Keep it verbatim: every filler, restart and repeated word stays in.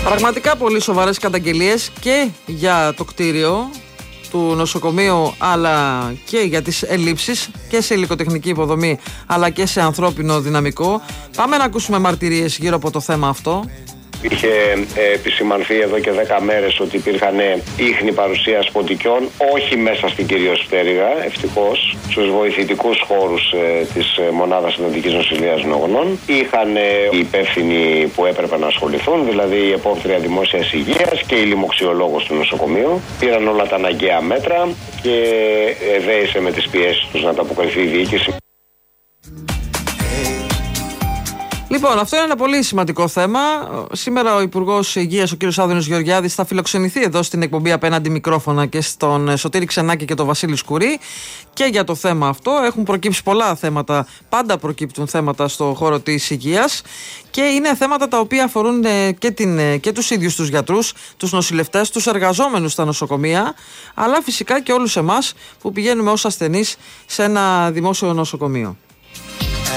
Πραγματικά πολύ σοβαρές καταγγελίες και για το κτίριο του νοσοκομείου, αλλά και για τις ελλείψεις και σε υλικοτεχνική υποδομή, αλλά και σε ανθρώπινο δυναμικό. Πάμε να ακούσουμε μαρτυρίες γύρω από το θέμα αυτό. Είχε επισημανθεί εδώ και δέκα μέρες ότι υπήρχαν ίχνη παρουσίας ποντικιών, όχι μέσα στην κυρίως πτέρυγα, ευτυχώς, στους βοηθητικούς χώρους ε, της μονάδας εντατικής νοσηλείας νεογνών. Είχαν ε, οι υπεύθυνοι που έπρεπε να ασχοληθούν, δηλαδή η επόπτρια δημόσιας υγείας και η λοιμοξιολόγος του νοσοκομείου. Πήραν όλα τα αναγκαία μέτρα και εδέησε με τις πιέσεις τους να ανταποκριθεί η διοίκηση. Λοιπόν, αυτό είναι ένα πολύ σημαντικό θέμα. Σήμερα ο Υπουργός Υγείας, ο κ. Άδωνης Γεωργιάδης, θα φιλοξενηθεί εδώ στην εκπομπή Απέναντι Μικρόφωνα και στον Σωτήρη Ξενάκη και τον Βασίλη Σκουρή και για το θέμα αυτό. Έχουν προκύψει πολλά θέματα, πάντα προκύπτουν θέματα στο χώρο της υγείας και είναι θέματα τα οποία αφορούν και, την, και τους ίδιους τους γιατρούς, τους νοσηλευτές, τους εργαζόμενους στα νοσοκομεία, αλλά φυσικά και όλους εμάς που πηγαίνουμε ως ασθενείς σε ένα δημόσιο νοσοκομείο.